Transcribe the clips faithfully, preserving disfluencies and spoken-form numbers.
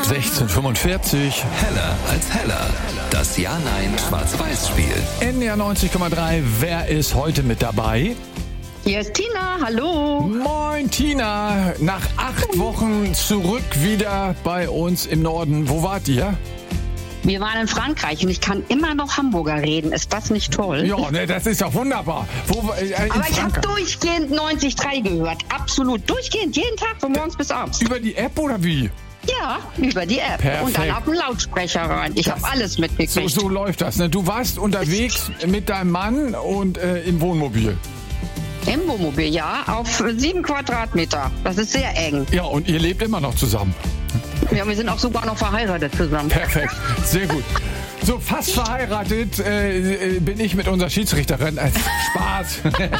sechzehn Uhr fünfundvierzig. Heller als heller. Das Ja-Nein-Schwarz-Weiß-Spiel. N D R neunzig Komma drei. Wer ist heute mit dabei? Hier ist Tina, hallo. Moin Tina, nach acht Wochen zurück wieder bei uns im Norden. Wo wart ihr? Wir waren in Frankreich und ich kann immer noch Hamburger reden. Ist das nicht toll? Ja, ne, das ist doch wunderbar. Wo, äh, in Aber ich habe Frankreich? durchgehend neunzig Komma drei gehört. Absolut. Durchgehend, jeden Tag, von morgens bis abends. Über die App oder wie? Ja, über die App. Perfekt. Und dann auf den Lautsprecher rein. Ich habe alles So, mitgekriegt. so läuft das. Ne? Du warst unterwegs mit deinem Mann und äh, im Wohnmobil. Im Wohnmobil, ja, auf sieben Quadratmeter. Das ist sehr eng. Ja, und ihr lebt immer noch zusammen. Ja, wir sind auch sogar noch verheiratet zusammen. Perfekt, sehr gut. So, fast verheiratet äh, äh, bin ich mit unserer Schiedsrichterin. Äh, Spaß.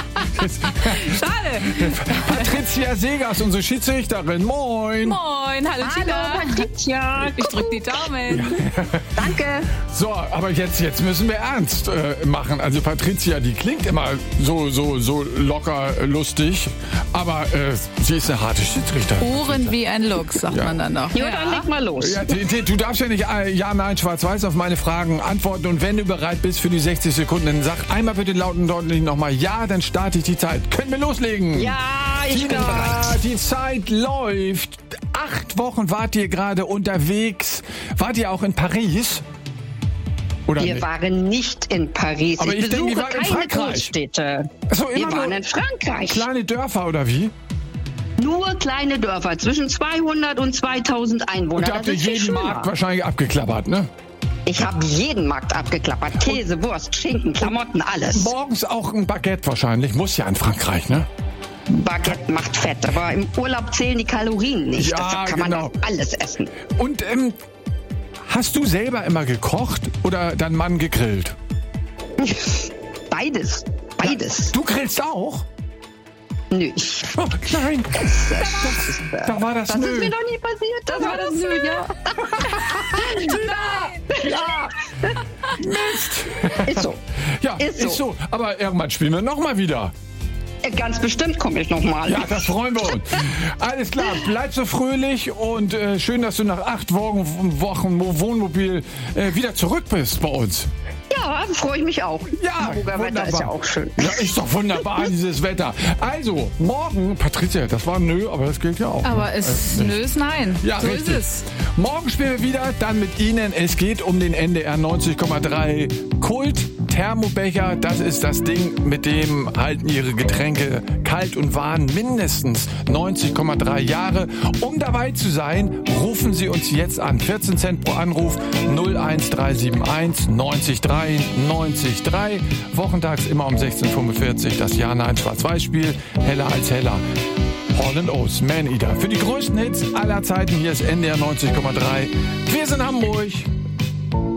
Schade. Patricia Segers, unsere Schiedsrichterin. Moin. Moin, hallo Tina. Hallo, Patricia. Ich drück die Daumen. Danke. So, aber jetzt, jetzt müssen wir ernst äh, machen. Also Patricia, die klingt immer so, so, so locker äh, lustig, aber äh, sie ist eine harte Schiedsrichterin. Ohren wie ein Luchs, sagt Ja. man dann noch. Jo, dann leg mal los. Ja, die, die, du darfst ja nicht äh, ja, nein, schwarz-weiß auf meine Fragen antworten. Und wenn du bereit bist für die sechzig Sekunden, dann sag einmal bitte laut und deutlich nochmal ja, dann starte ich die Zeit. Können wir loslegen? Ja, ich Tina, bin bereit. die Zeit läuft. Acht Wochen wart ihr gerade unterwegs. Wart ihr auch in Paris? Oder Wir nicht? waren nicht in Paris. Aber ich ich denke, besuche ihr wart in keine Frankreich. Großstädte. Ach so, immer Wir waren nur in Frankreich. kleine Dörfer oder wie? Nur kleine Dörfer, zwischen zweihundert und zweitausend Einwohner. Und da habt ihr Das ist viel jeden schöner. Markt wahrscheinlich abgeklappert, ne? Ich habe jeden Markt abgeklappert. Käse, Wurst, Schinken, Klamotten, alles. Morgens auch ein Baguette wahrscheinlich. Muss ja in Frankreich, ne? Baguette macht fett, aber im Urlaub zählen die Kalorien nicht. Ja, Deshalb kann genau. man das alles essen. Und ähm, hast du selber immer gekocht oder dein Mann gegrillt? Beides. Beides. Du grillst auch? Nö, ich, Oh, nein. das, Da war das, das nö. ist mir noch nie passiert. Das war das Nö, ja. Ja. Mist. Ist so. Ja, Ist ist so. so. Aber irgendwann spielen wir nochmal wieder. Äh, Ganz bestimmt komme ich nochmal. Ja, das freuen wir uns. Alles klar, bleib so fröhlich und äh, schön, dass du nach acht Wochen, Wochen Wohnmobil äh, wieder zurück bist bei uns. Ja, freue ich mich auch. Ja, Hamburger Wetter ist ja auch schön. Ja, ist doch wunderbar, dieses Wetter. Also, morgen, Patricia, das war nö, aber das gilt ja auch. Aber ne? es Äh, nö ist nein. Ja, so richtig. ist es. Morgen spielen wir wieder, dann mit Ihnen. Es geht um den N D R neunzig Komma drei Kult Thermobecher. Das ist das Ding, mit dem halten Ihre Getränke kalt und warm mindestens neunzig Komma drei Jahre. Um dabei zu sein, rufen Sie uns jetzt an. vierzehn Cent pro Anruf, null eins drei sieben eins neunzig drei neunzig drei. Wochentags immer um sechzehn Uhr fünfundvierzig. Das Ja-Nein-Schwarz-Weiß-Spiel. Heller als heller. Hall and Oates, Man Eater. Für die größten Hits aller Zeiten, hier ist N D R neunzig Komma drei. Wir sind Hamburg.